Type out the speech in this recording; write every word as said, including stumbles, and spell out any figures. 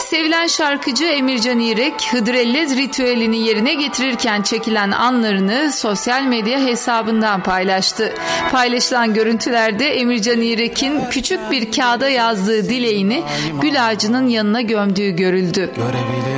Sevilen şarkıcı Emircan İrek, Hıdrellez ritüelini yerine getirirken çekilen anlarını sosyal medya hesabından paylaştı. Paylaşılan görüntülerde Emircan İrek'in küçük bir kağıda yazdığı dileğini gül ağacının yanına gömdüğü görüldü.